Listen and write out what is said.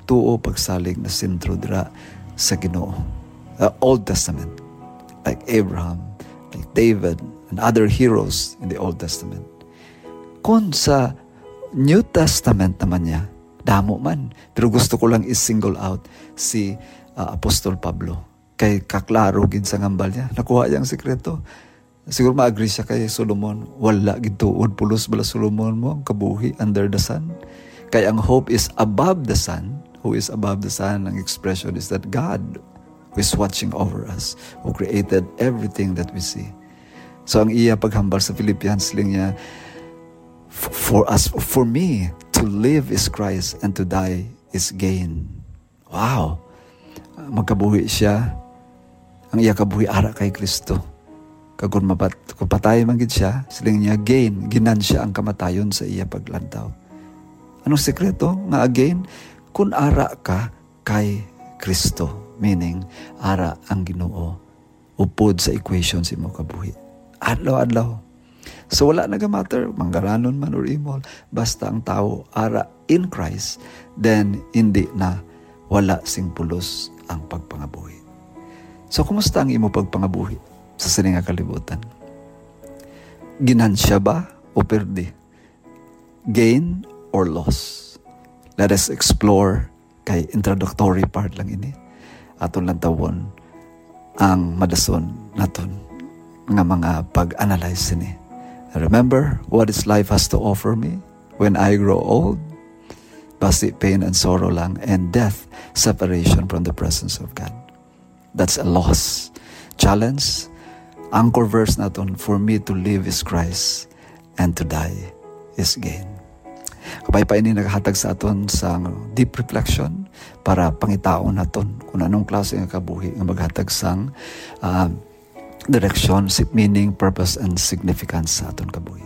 pagtuo, pagsalig na sentro dira sa Ginoo. Old Testament, like Abraham, like David, and other heroes in the Old Testament. Kung sa New Testament naman niya, damo man. Pero gusto ko lang is-single out si Apostol Pablo. Kay kaklaro gid sa ngambal niya. Nakuha niyang sekreto. Siguro ma-agree siya kay Solomon. Wala gid tuod pulos bala Solomon mo ang kabuhi under the sun. Kay ang hope is above the sun. Who is above the sun? Ang expression is that God who is watching over us, who created everything that we see. So ang iya paghambal sa Philippians ling niya, for me to live is Christ and to die is gain. Wow! Magkabuhi siya. Ang iya kabuhi ara kay Kristo. Kung patay man gid siya, siling niya gain, ginansya ang kamatayon sa iya paglantaw. Anong sekreto? Nga again, kung ara ka kay Kristo, meaning ara ang Ginoo, upod sa equation si mo kabuhi. Adlaw-adlaw. So wala nagamatter, manggaranon man or imol, basta ang tao ara in Christ, then hindi na wala sing pulos ang pagpangabuhi. So kumusta ang imo pagpangabuhi sa sining nga kalibutan? Ginansya ba o perdi? Gain or loss? Let us explore, kay introductory part lang ini. Aton lang tawon ang madason naton nga mga pag-analyze ini. Remember what is life has to offer me when I grow old? Basi pain and sorrow lang, and death, separation from the presence of God. That's a loss. Challenge, anchor verse naton, for me to live is Christ and to die is gain. Kapay pa ini naghatag sa aton sa deep reflection para pangitaon naton kung anong klase ng kabuhi nga maghatag sang direction, meaning, purpose, and significance sa aton kabuhi.